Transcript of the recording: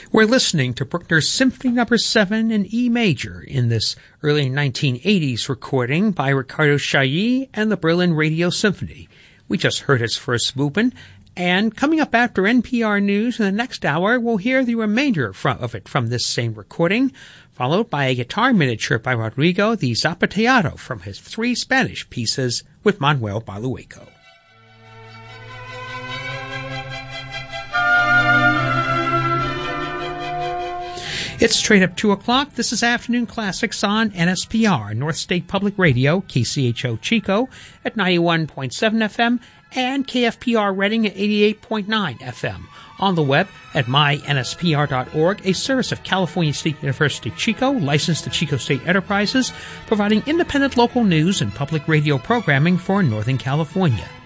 We're listening to Bruckner's Symphony No. 7 in E major in this early 1980s recording by Ricardo Chailly and the Berlin Radio Symphony. We just heard its first movement, and coming up after NPR News in the next hour, we'll hear the remainder of it from this same recording, followed by a guitar miniature by Rodrigo the Zapateado from his 3 Spanish pieces with Manuel Balueco. It's straight up 2 o'clock. This is Afternoon Classics on NSPR, North State Public Radio, KCHO Chico at 91.7 FM and KFPR Reading at 88.9 FM. On the web at mynspr.org, a service of California State University Chico, licensed to Chico State Enterprises, providing independent local news and public radio programming for Northern California.